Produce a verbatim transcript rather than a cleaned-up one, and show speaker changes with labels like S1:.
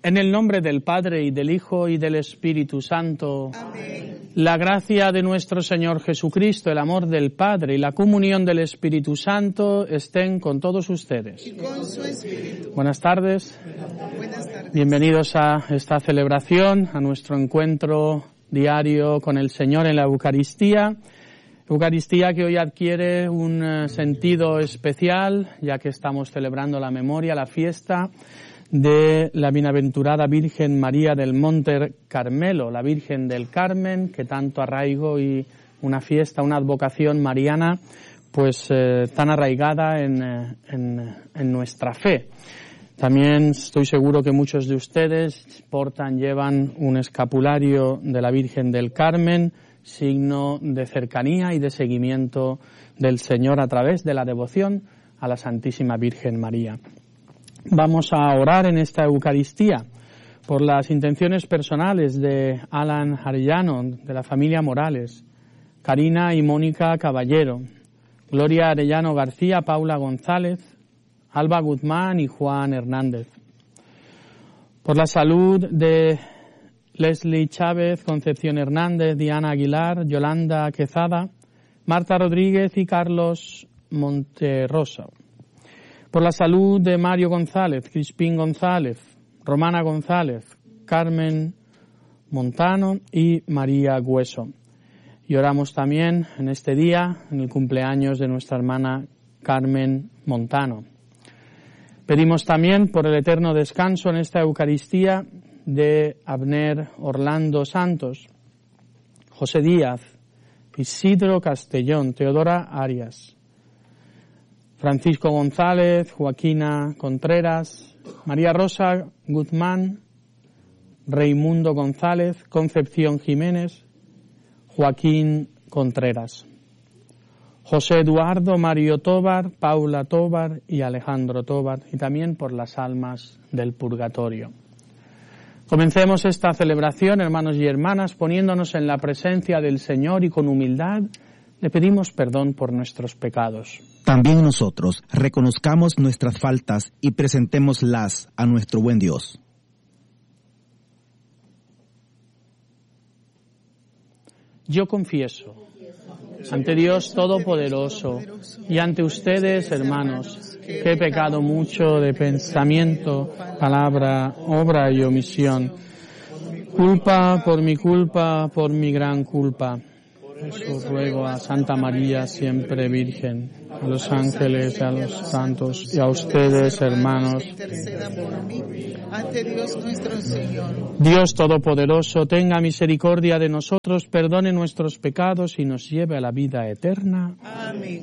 S1: En el nombre del Padre, y del Hijo, y del Espíritu Santo.
S2: Amén.
S1: La gracia de nuestro Señor Jesucristo, el amor del Padre y la comunión del Espíritu Santo estén con todos ustedes.
S2: Y con su espíritu.
S1: Buenas tardes.
S2: Buenas tardes.
S1: Bienvenidos a esta celebración, a nuestro encuentro diario con el Señor en la Eucaristía. Eucaristía que hoy adquiere un sentido especial, ya que estamos celebrando la memoria, la fiesta de la bienaventurada Virgen María del Monte Carmelo, la Virgen del Carmen, que tanto arraigo y una fiesta, una advocación mariana, pues eh, tan arraigada en, en, en nuestra fe. También estoy seguro que muchos de ustedes portan, llevan un escapulario de la Virgen del Carmen, signo de cercanía y de seguimiento del Señor a través de la devoción a la Santísima Virgen María. Vamos a orar en esta Eucaristía por las intenciones personales de Alan Arellano, de la familia Morales, Karina y Mónica Caballero, Gloria Arellano García, Paula González, Alba Guzmán y Juan Hernández. Por la salud de Leslie Chávez, Concepción Hernández, Diana Aguilar, Yolanda Quezada, Marta Rodríguez y Carlos Monterrosa. Por la salud de Mario González, Crispín González, Romana González, Carmen Montano y María Hueso. Y oramos también en este día, en el cumpleaños de nuestra hermana Carmen Montano. Pedimos también por el eterno descanso en esta Eucaristía de Abner Orlando Santos, José Díaz, Isidro Castellón, Teodora Arias, Francisco González, Joaquina Contreras, María Rosa Guzmán, Raimundo González, Concepción Jiménez, Joaquín Contreras, José Eduardo, Mario Tobar, Paula Tobar y Alejandro Tobar, y también por las almas del purgatorio. Comencemos esta celebración, hermanos y hermanas, poniéndonos en la presencia del Señor y con humildad le pedimos perdón por nuestros pecados.
S3: También nosotros reconozcamos nuestras faltas y presentémoslas a nuestro buen Dios.
S1: Yo confieso ante Dios Todopoderoso y ante ustedes, hermanos, que he pecado mucho de pensamiento, palabra, obra y omisión. Culpa por mi culpa, por mi gran culpa. Por eso ruego a Santa María, siempre Virgen, a los ángeles, a los santos y a ustedes, hermanos.
S2: Ante Dios nuestro Señor.
S1: Dios Todopoderoso, tenga misericordia de nosotros, perdone nuestros pecados y nos lleve a la vida eterna.
S2: Amén.